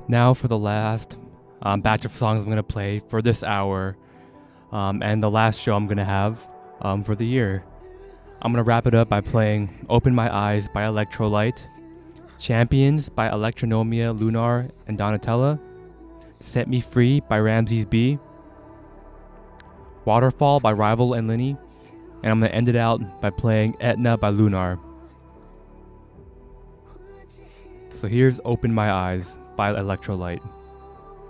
Now for the last batch of songs I'm going to play for this hour, and the last show I'm going to have for the year. I'm going to wrap it up by playing Open My Eyes by Electrolyte, Champions by Electronomia, Lunar, and Donatella, Set Me Free by Ramses B, Waterfall by Rival and Linny, and I'm going to end it out by playing Etna by Lunar. So here's Open My Eyes by Electrolyte.